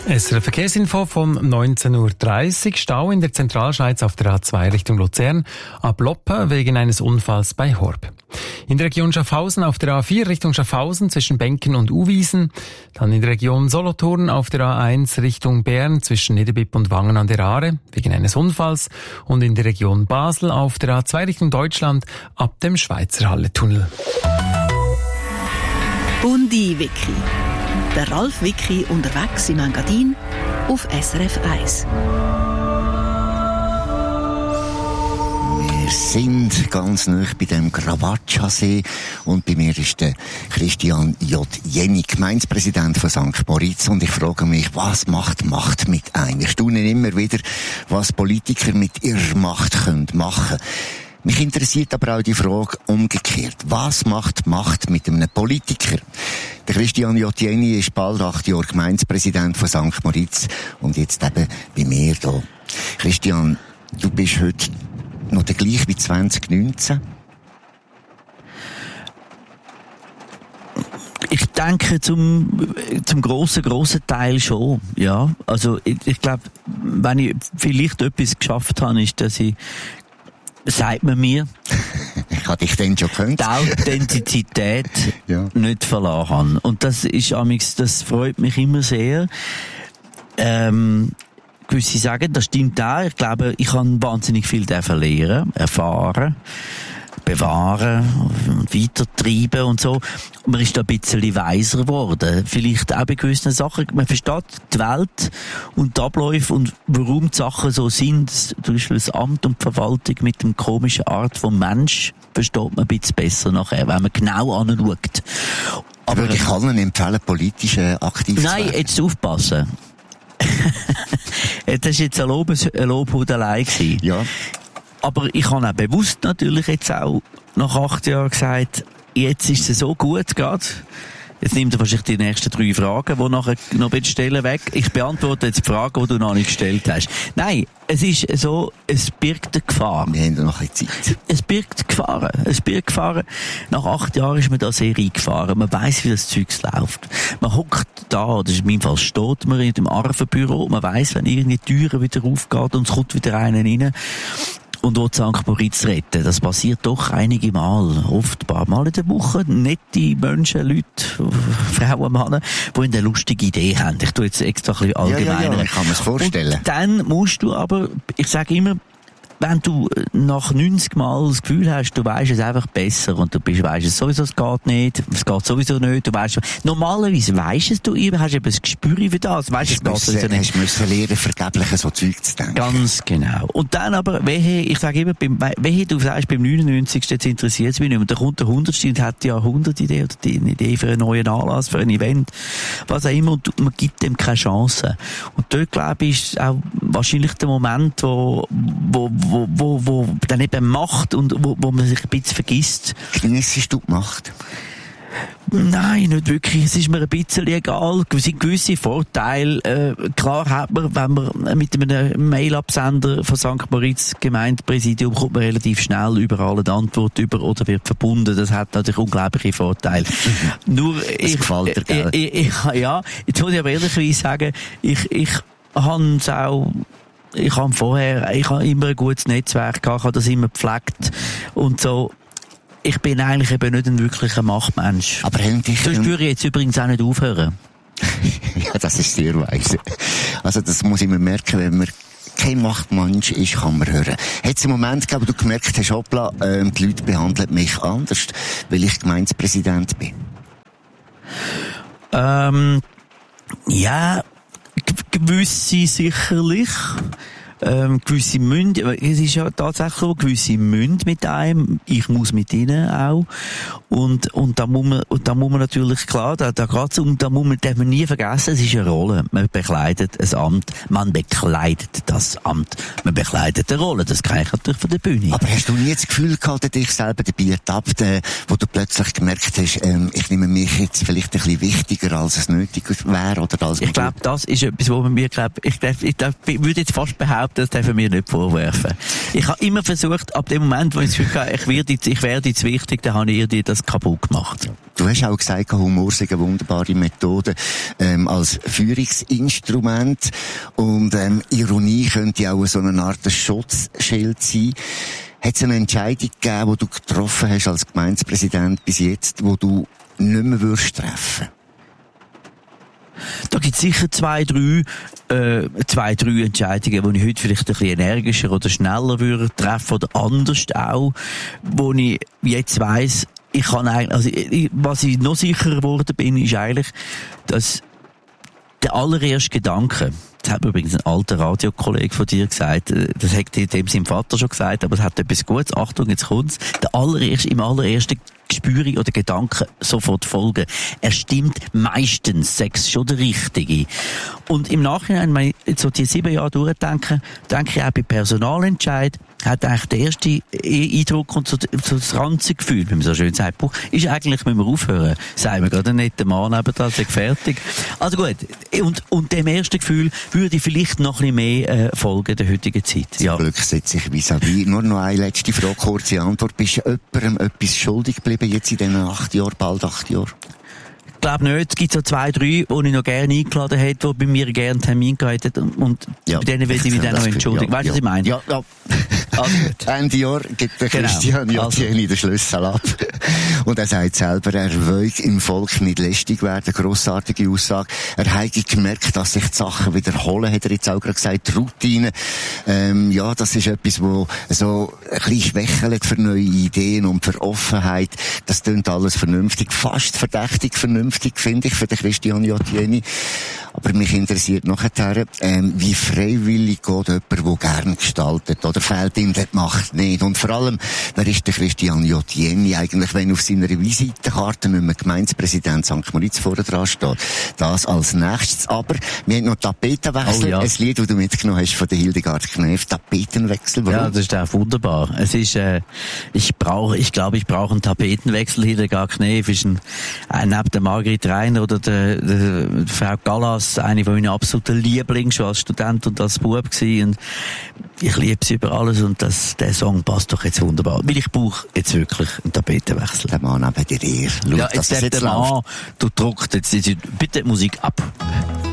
SRF Verkehrsinfo vom 19:30 Uhr. Stau in der Zentralschweiz auf der A2 Richtung Luzern ab Loppen wegen eines Unfalls bei Horb. In der Region Schaffhausen auf der A4 Richtung Schaffhausen zwischen Benken und Uwiesen. Dann in der Region Solothurn auf der A1 Richtung Bern zwischen Niederbipp und Wangen an der Aare wegen eines Unfalls. Und in der Region Basel auf der A2 Richtung Deutschland ab dem Schweizer Halletunnel. Bundi Wiki. Der Ralf Wiki unterwegs im Engadin auf SRF 1. Wir sind ganz nah bei dem Gravatscha-See und bei mir ist der Christian J. Jenny, Gemeindepräsident von St. Moritz, und ich frage mich, was macht Macht mit einem? Wir staunen immer wieder, was Politiker mit ihrer Macht machen können. Mich interessiert aber auch die Frage umgekehrt. Was macht Macht mit einem Politiker? Der Christian J. Jenny ist bald 8 Jahre Gemeindepräsident von St. Moritz und jetzt eben bei mir hier. Christian, du bist heute noch der gleiche wie 2019? Ich denke zum grossen Teil schon, ja. Also, ich glaube, wenn ich vielleicht etwas geschafft habe, ist, dass ich, sagt man mir, ich habe dich dann schon gekannt, die Authentizität ja nicht verloren habe. Und das ist amigs, das freut mich immer sehr. Gewisse sagen, das stimmt auch. Ich glaube, ich habe wahnsinnig viel lernen, erfahren, bewahren und weitertreiben und so. Man ist da ein bisschen weiser geworden. Vielleicht auch bei gewissen Sachen. Man versteht die Welt und die Abläufe und warum die Sachen so sind. Zum Beispiel das Amt und die Verwaltung mit der komischen Art vom Mensch versteht man ein bisschen besser nachher, wenn man genau anschaut. Aber würde ich allen empfehlen, politisch aktiv zu werden? Nein, jetzt aufpassen. Das ist jetzt eine Lobhudelei gewesen. Ja. Aber ich habe auch bewusst natürlich jetzt auch nach 8 Jahren gesagt, jetzt ist es so gut gerade. Jetzt nimmt er wahrscheinlich die nächsten 3 Fragen, die nachher noch stellen weg. Ich beantworte jetzt die Fragen, die du noch nicht gestellt hast. Nein, es ist so, es birgt eine Gefahr. Wir haben noch ein bisschen Zeit. Es birgt Gefahren. Nach 8 Jahren ist man da sehr eingefahren. Man weiss, wie das Zeugs läuft. Man hockt da, das ist in meinem Fall, steht man in dem Arvenbüro. Man weiss, wenn irgendwie die Türe wieder aufgeht und es kommt wieder einer rein und will St. Moritz retten. Das passiert doch einige Mal, oft ein paar Mal in der Woche. Nette Menschen, Leute, Frauen, Männer, die eine lustige Idee haben. Ich tue jetzt extra ein bisschen allgemeiner. Ja, ich kann mir das vorstellen. Und dann musst du aber, ich sage immer, wenn du nach 90 Mal das Gefühl hast, du weisst es einfach besser und du weisst es sowieso, es geht nicht, es geht sowieso nicht, du weisst, normalerweise weisst es du eben, hast eben ein Gespür für das, weisst es geht sowieso nicht. Hast du lernen, vergeblich so Zeug zu denken. Ganz genau. Und dann aber, ich sage immer, wehe, du sagst, beim 99. jetzt interessiert es mich nicht mehr, und dann kommt der 100. und hat ja 100 Idee oder eine Idee für einen neuen Anlass, für ein Event, was auch immer, und man gibt dem keine Chance. Und dort, glaube ich, ist auch wahrscheinlich der Moment, wo dann eben Macht und wo man sich ein bisschen vergisst. Genießt du die Macht? Nein, nicht wirklich. Es ist mir ein bisschen egal. Es sind gewisse Vorteile. Klar hat man, wenn man mit einem Mail-Absender von St. Moritz Gemeindepräsidium kommt man relativ schnell überall eine Antwort über oder wird verbunden. Das hat natürlich unglaubliche Vorteile. Nur, das gefällt dir, gell? Ja, jetzt muss ich aber ehrlicherweise sagen, ich habe es auch, ich habe immer ein gutes Netzwerk gehabt, ich habe das immer gepflegt und so. Ich bin eigentlich eben nicht ein wirklicher Machtmensch. Aber das würde ich jetzt übrigens auch nicht aufhören. Ja, das ist sehr weise. Also das muss ich mir merken, wenn man kein Machtmensch ist, kann man hören. Hat es einen Moment gegeben, wo du gemerkt hast, hoppla, die Leute behandeln mich anders, weil ich Gemeindepräsident bin? Ja, gewisse sicherlich. Gewisse müssen, es ist ja tatsächlich so, gewisse müssen mit einem, ich muss mit ihnen auch. Und da muss man natürlich, klar, da geht's um, darf man nie vergessen, es ist eine Rolle. Man bekleidet ein Amt, man bekleidet das Amt, man bekleidet eine Rolle, das kann ich natürlich von der Bühne. Aber hast du nie das Gefühl gehabt, dich selber dabei ertappt, wo du plötzlich gemerkt hast, ich nehme mich jetzt vielleicht ein bisschen wichtiger, als es nötig wäre, oder als ich glaube, das ist etwas, wo man mir, ich würde jetzt fast behaupten, das darf man mir nicht vorwerfen. Ich habe immer versucht, ab dem Moment, wo ich das Gefühl hatte, ich werde jetzt wichtig, dann habe ich das kaputt gemacht. Du hast auch gesagt, Humor sei eine wunderbare Methode als Führungsinstrument. Und Ironie könnte auch so eine Art Schutzschild sein. Hat es eine Entscheidung gegeben, die du getroffen hast als Gemeindepräsident bis jetzt, die du nicht mehr würdest treffen? Da gibt es sicher zwei, drei Entscheidungen, die ich heute vielleicht ein bisschen energischer oder schneller würde treffen oder anders auch, wo ich jetzt weiss, ich kann eigentlich, was ich noch sicherer geworden bin, ist eigentlich, dass der allererste Gedanke, das hat mir übrigens ein alter Radiokollege von dir gesagt, das hat dem sein Vater schon gesagt, aber es hat etwas Gutes, Achtung, jetzt kommt's, im allerersten Gespüre oder Gedanken sofort folgen. Er stimmt meistens, sechs schon der Richtige. Und im Nachhinein, wenn ich so die 7 Jahre durchdenke, denke ich auch bei Personalentscheid, hat eigentlich der erste Eindruck und so das ranzige Gefühl, wie man so schön sagt, ist eigentlich, wenn wir aufhören, sagen wir gerade einen netten Mann nebenan, ist fertig. Also gut, und dem ersten Gefühl würde ich vielleicht noch ein bisschen mehr folgen der heutigen Zeit. Zum Glück setze ich vis-à-vis. Nur noch eine letzte Frage, kurze Antwort. Bist du jemandem etwas schuldig geblieben jetzt in diesen 8 Jahren, bald 8 Jahren? Ich glaube nicht. Es gibt so 2, 3, die ich noch gerne eingeladen hätte, die bei mir gerne einen Termin gehabt hätten. Und bei denen will ich mich dann noch entschuldigen. Weißt du, was ich meine? Ja. Ende Jahr gibt der Christian Jotjeni den Schlüssel ab. Und er sagt selber, er will im Volk nicht lästig werden. Grossartige Aussage. Er hat gemerkt, dass sich die Sachen wiederholen, hat er jetzt auch gerade gesagt. Die Routine. Das ist etwas, wo so ein bisschen schwächelt für neue Ideen und für Offenheit. Das klingt alles vernünftig. Fast verdächtig vernünftig, finde ich, für den Christian Jotjeni. Aber mich interessiert nachher, wie freiwillig geht jemand, der gerne gestaltet, oder fehlt ihm die Macht nicht? Und vor allem, wer ist der Christian Jotjeni eigentlich, wenn auf seiner Visitenkarte nicht mehr Gemeindepräsident St. Moritz vorne dran steht? Das als nächstes. Aber wir haben noch Tapetenwechsel. Ein Lied, das du mitgenommen hast von der Hildegard Knef. Tapetenwechsel, warum? Ja, das ist auch wunderbar. Es ist, ich glaube, ich brauche einen Tapetenwechsel. Hildegard Knef ist neben der Margrit Reiner oder der Frau Gallas eine von meinen absoluten Lieblingen, schon als Student und als Bub gewesen. Und ich liebe sie über alles und der Song passt doch jetzt wunderbar. Weil ich brauche jetzt wirklich einen Tapetenwechsel. Der Mann neben dir. Ja, jetzt der Mann, du druckst jetzt bitte Musik ab.